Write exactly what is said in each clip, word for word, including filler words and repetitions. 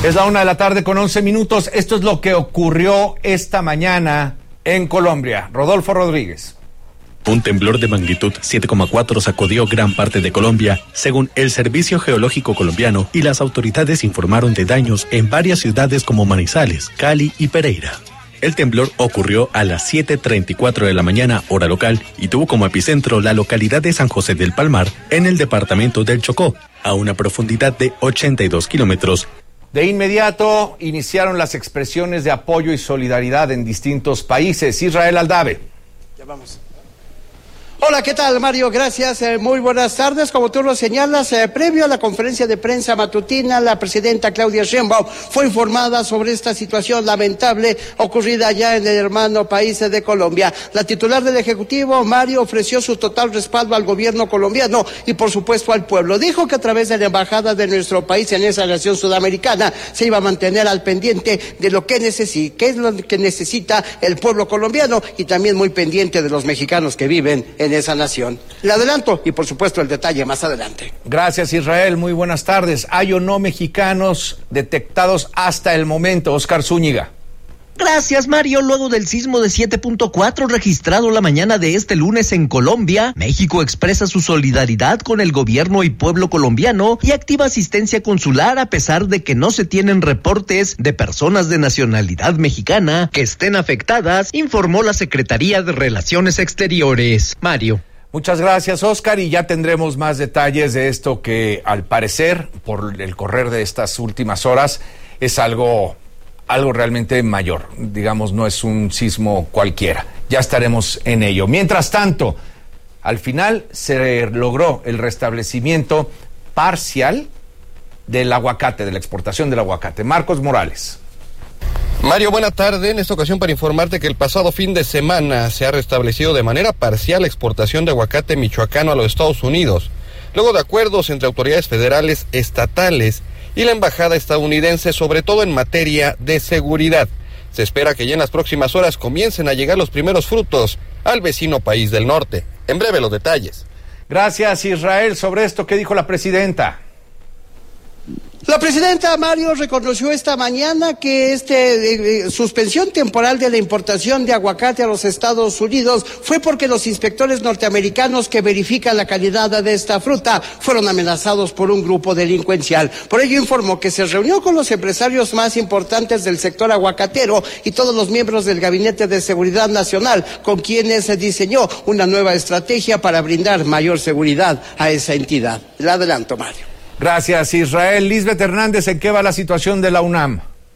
Es la una de la tarde con once minutos. Esto es lo que ocurrió esta mañana en Colombia. Rodolfo Rodríguez. Un temblor de magnitud siete coma cuatro sacudió gran parte de Colombia, según el Servicio Geológico Colombiano, y las autoridades informaron de daños en varias ciudades como Manizales, Cali y Pereira. El temblor ocurrió a las siete treinta y cuatro de la mañana, hora local, y tuvo como epicentro la localidad de San José del Palmar, en el departamento del Chocó, a una profundidad de ochenta y dos kilómetros. De inmediato iniciaron las expresiones de apoyo y solidaridad en distintos países. Israel Aldave. Ya vamos. Hola, ¿qué tal, Mario? Gracias, eh, muy buenas tardes. Como tú lo señalas, eh, previo a la conferencia de prensa matutina, la presidenta Claudia Sheinbaum fue informada sobre esta situación lamentable ocurrida allá en el hermano país de Colombia. La titular del Ejecutivo, Mario, ofreció su total respaldo al gobierno colombiano y, por supuesto, al pueblo. Dijo que a través de la embajada de nuestro país en esa nación sudamericana se iba a mantener al pendiente de lo que necesita, qué es lo que necesita el pueblo colombiano, y también muy pendiente de los mexicanos que viven en esa nación. Le adelanto y por supuesto el detalle más adelante. Gracias, Israel, muy buenas tardes. ¿Hay o no mexicanos detectados hasta el momento? Oscar Zúñiga. Gracias, Mario. Luego del sismo de siete punto cuatro registrado la mañana de este lunes en Colombia, México expresa su solidaridad con el gobierno y pueblo colombiano y activa asistencia consular a pesar de que no se tienen reportes de personas de nacionalidad mexicana que estén afectadas, informó la Secretaría de Relaciones Exteriores. Mario. Muchas gracias, Oscar, y ya tendremos más detalles de esto que, al parecer, por el correr de estas últimas horas, es algo... algo realmente mayor, digamos, no es un sismo cualquiera. Ya estaremos en ello. Mientras tanto, al final se logró el restablecimiento parcial del aguacate, de la exportación del aguacate. Marcos Morales. Mario, buena tarde. En esta ocasión para informarte que el pasado fin de semana se ha restablecido de manera parcial la exportación de aguacate michoacano a los Estados Unidos, luego de acuerdos entre autoridades federales, estatales y la embajada estadounidense, sobre todo en materia de seguridad. Se espera que ya en las próximas horas comiencen a llegar los primeros frutos al vecino país del norte. En breve los detalles. Gracias, Israel. Sobre esto, ¿qué dijo la presidenta? La presidenta, Mario, reconoció esta mañana que este eh, suspensión temporal de la importación de aguacate a los Estados Unidos fue porque los inspectores norteamericanos que verifican la calidad de esta fruta fueron amenazados por un grupo delincuencial. Por ello informó que se reunió con los empresarios más importantes del sector aguacatero y todos los miembros del Gabinete de Seguridad Nacional, con quienes se diseñó una nueva estrategia para brindar mayor seguridad a esa entidad. Le adelanto, Mario. Gracias, Israel. Lisbeth Hernández, ¿en qué va la situación de la UNAM?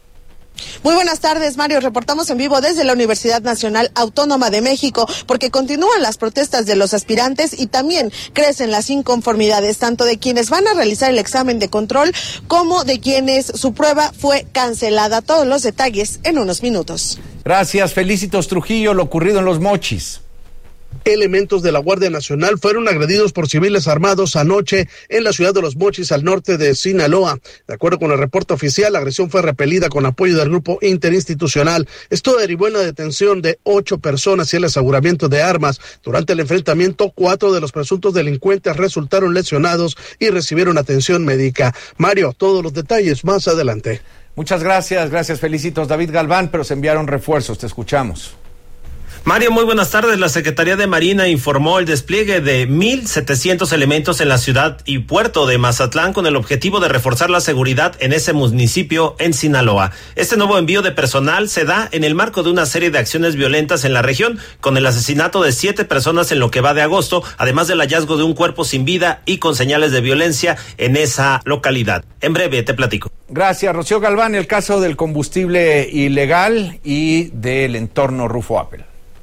Muy buenas tardes, Mario. Reportamos en vivo desde la Universidad Nacional Autónoma de México, porque continúan las protestas de los aspirantes y también crecen las inconformidades, tanto de quienes van a realizar el examen de control como de quienes su prueba fue cancelada. Todos los detalles en unos minutos. Gracias. Felicitos Trujillo, lo ocurrido en Los Mochis. Elementos de la Guardia Nacional fueron agredidos por civiles armados anoche en la ciudad de Los Mochis, al norte de Sinaloa. De acuerdo con el reporte oficial, la agresión fue repelida con apoyo del grupo interinstitucional. Esto derivó en la detención de ocho personas y el aseguramiento de armas. Durante el enfrentamiento, cuatro de los presuntos delincuentes resultaron lesionados y recibieron atención médica. Mario, todos los detalles más adelante. Muchas gracias, gracias, felicitos, David Galván, pero se enviaron refuerzos, te escuchamos. Mario, muy buenas tardes. La Secretaría de Marina informó el despliegue de mil setecientos elementos en la ciudad y puerto de Mazatlán con el objetivo de reforzar la seguridad en ese municipio en Sinaloa. Este nuevo envío de personal se da en el marco de una serie de acciones violentas en la región, con el asesinato de siete personas en lo que va de agosto, además del hallazgo de un cuerpo sin vida y con señales de violencia en esa localidad. En breve te platico. Gracias, Rocío Galván. El caso del combustible ilegal y del entorno Rufo Apple.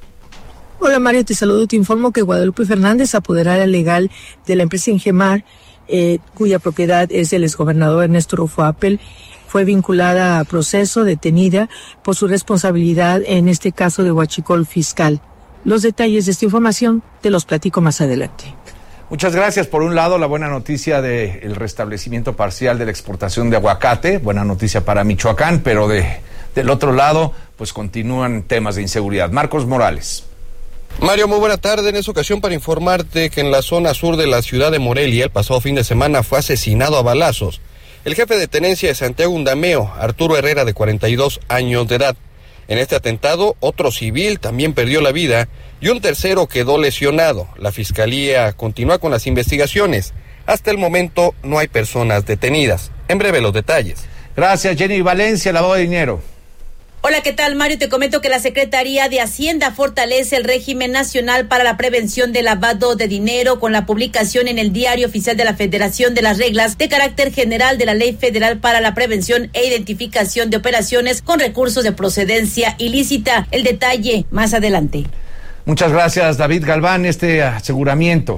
Hola Mario, te saludo, te informo que Guadalupe Fernández, apoderada legal de la empresa Ingemar, eh, cuya propiedad es del exgobernador Ernesto Rufo Apple, fue vinculada a proceso, detenida por su responsabilidad en este caso de huachicol fiscal. Los detalles de esta información te los platico más adelante. Muchas gracias. Por un lado, la buena noticia del restablecimiento parcial de la exportación de aguacate, buena noticia para Michoacán, pero de, del otro lado, pues continúan temas de inseguridad. Marcos Morales. Mario, muy buena tarde. En esta ocasión para informarte que en la zona sur de la ciudad de Morelia el pasado fin de semana fue asesinado a balazos el jefe de tenencia de Santiago Undameo, Arturo Herrera, de cuarenta y dos años de edad. En este atentado, otro civil también perdió la vida y un tercero quedó lesionado. La Fiscalía continúa con las investigaciones. Hasta el momento no hay personas detenidas. En breve los detalles. Gracias, Jenny Valencia, lavado de dinero. Hola, ¿qué tal, Mario? Te comento que la Secretaría de Hacienda fortalece el régimen nacional para la prevención del lavado de dinero con la publicación en el Diario Oficial de la Federación de las reglas de carácter general de la Ley Federal para la Prevención e Identificación de Operaciones con recursos de procedencia ilícita. El detalle más adelante. Muchas gracias, David Galván, este aseguramiento.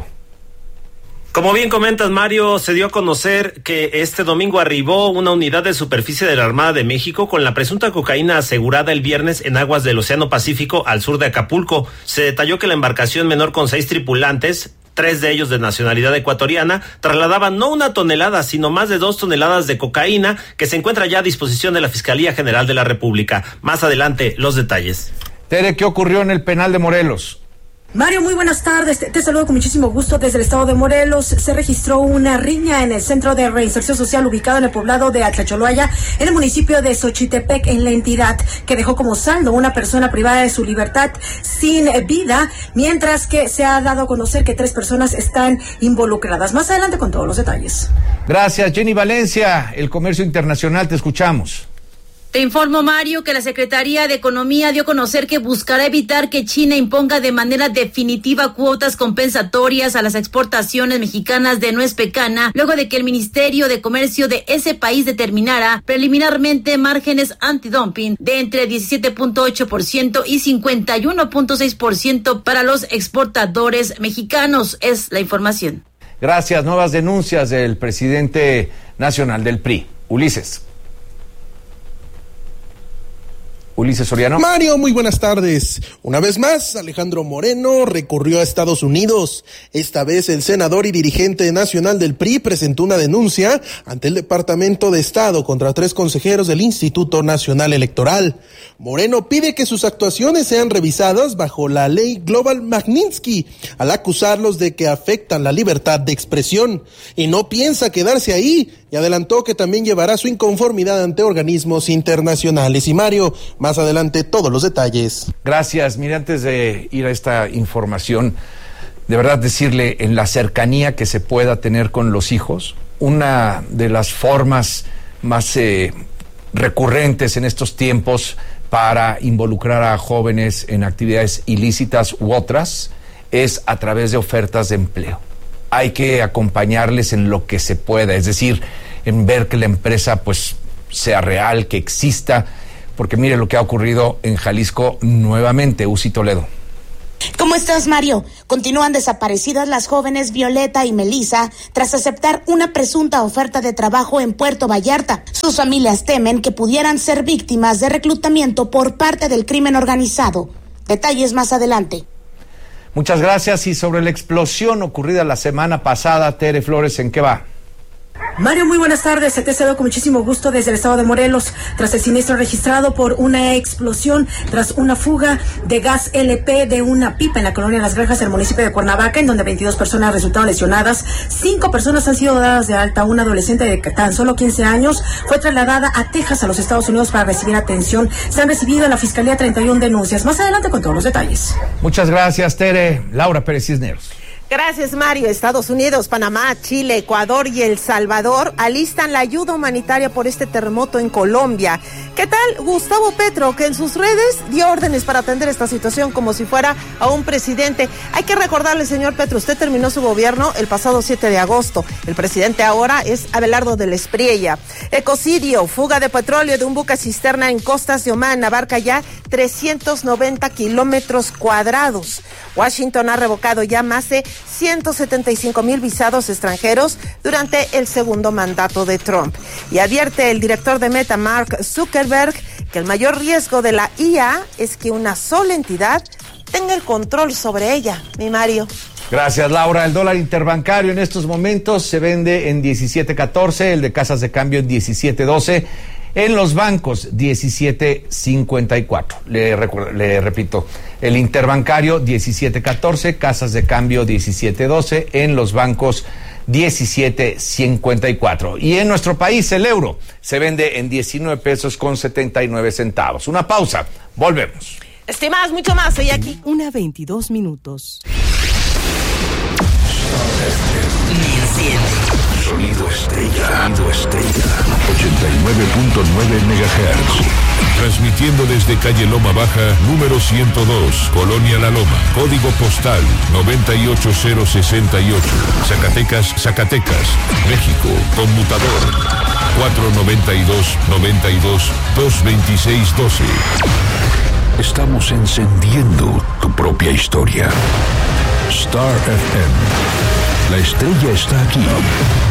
Como bien comentas, Mario, se dio a conocer que este domingo arribó una unidad de superficie de la Armada de México con la presunta cocaína asegurada el viernes en aguas del Océano Pacífico al sur de Acapulco. Se detalló que la embarcación menor con seis tripulantes, tres de ellos de nacionalidad ecuatoriana, trasladaban no una tonelada, sino más de dos toneladas de cocaína que se encuentra ya a disposición de la Fiscalía General de la República. Más adelante, los detalles. Tere, ¿qué ocurrió en el penal de Morelos? Mario, muy buenas tardes. Te, te saludo con muchísimo gusto desde el estado de Morelos. Se registró una riña en el Centro de Reinserción Social ubicado en el poblado de Atlacholoaya, en el municipio de Xochitepec, en la entidad, que dejó como saldo una persona privada de su libertad sin vida, mientras que se ha dado a conocer que tres personas están involucradas. Más adelante con todos los detalles. Gracias, Jenny Valencia. El comercio internacional, te escuchamos. Te informo, Mario, que la Secretaría de Economía dio a conocer que buscará evitar que China imponga de manera definitiva cuotas compensatorias a las exportaciones mexicanas de nuez pecana, luego de que el Ministerio de Comercio de ese país determinara preliminarmente márgenes antidumping de entre diecisiete punto ocho por ciento y cincuenta y uno punto seis por ciento para los exportadores mexicanos. Es la información. Gracias. Nuevas denuncias del presidente nacional del P R I, Ulises. Ulises Soriano. Mario, muy buenas tardes. Una vez más, Alejandro Moreno recurrió a Estados Unidos. Esta vez el senador y dirigente nacional del P R I presentó una denuncia ante el Departamento de Estado contra tres consejeros del Instituto Nacional Electoral. Moreno pide que sus actuaciones sean revisadas bajo la ley Global Magnitsky, al acusarlos de que afectan la libertad de expresión. Y no piensa quedarse ahí, y adelantó que también llevará su inconformidad ante organismos internacionales. Y Mario, más adelante todos los detalles. Gracias. Mire, antes de ir a esta información, de verdad decirle, en la cercanía que se pueda tener con los hijos, una de las formas más eh, recurrentes en estos tiempos para involucrar a jóvenes en actividades ilícitas u otras es a través de ofertas de empleo. Hay que acompañarles en lo que se pueda, es decir, en ver que la empresa pues sea real, que exista, porque mire lo que ha ocurrido en Jalisco nuevamente. Uzi Toledo. ¿Cómo estás, Mario? Continúan desaparecidas las jóvenes Violeta y Melissa tras aceptar una presunta oferta de trabajo en Puerto Vallarta. Sus familias temen que pudieran ser víctimas de reclutamiento por parte del crimen organizado. Detalles más adelante. Muchas gracias. Y sobre la explosión ocurrida la semana pasada, Tere Flores, ¿en qué va? Mario, muy buenas tardes. Te saludo con muchísimo gusto desde el estado de Morelos. Tras el siniestro registrado por una explosión, tras una fuga de gas L P de una pipa en la colonia Las Granjas, del municipio de Cuernavaca, en donde veintidós personas resultaron lesionadas. Cinco personas han sido dadas de alta. Una adolescente de tan solo quince años fue trasladada a Texas, a los Estados Unidos, para recibir atención. Se han recibido en la Fiscalía treinta y una denuncias. Más adelante con todos los detalles. Muchas gracias, Tere. Laura Pérez Cisneros. Gracias, Mario. Estados Unidos, Panamá, Chile, Ecuador y El Salvador alistan la ayuda humanitaria por este terremoto en Colombia. ¿Qué tal Gustavo Petro, que en sus redes dio órdenes para atender esta situación como si fuera a un presidente? Hay que recordarle, señor Petro, usted terminó su gobierno el pasado siete de agosto. El presidente ahora es Abelardo del Espriella. Ecocidio, fuga de petróleo de un buque cisterna en costas de Omán, abarca ya trescientos noventa kilómetros cuadrados. Washington ha revocado ya más de ciento setenta y cinco mil visados extranjeros durante el segundo mandato de Trump. Y advierte el director de Meta, Mark Zuckerberg, que el mayor riesgo de la I A es que una sola entidad tenga el control sobre ella. Mi Mario. Gracias, Laura. El dólar interbancario en estos momentos se vende en diecisiete catorce, el de casas de cambio en diecisiete doce, en los bancos diecisiete cincuenta y cuatro. Le, le repito, el interbancario diecisiete catorce, casas de cambio diecisiete doce, en los bancos diecisiete cincuenta y cuatro. Y en nuestro país el euro se vende en diecinueve pesos con setenta y nueve centavos. Una pausa, volvemos. Este más, mucho más, soy aquí. Una veintidós minutos. Sonido estrella. Sonido estrella. ochenta y nueve punto nueve megahertz. Transmitiendo desde calle Loma Baja, número ciento dos, Colonia La Loma. Código postal noventa y ocho cero sesenta y ocho. Zacatecas, Zacatecas, México. Conmutador cuatro noventa y dos noventa y dos dos veintiséis doce. Estamos encendiendo tu propia historia. Star F M. La estrella está aquí.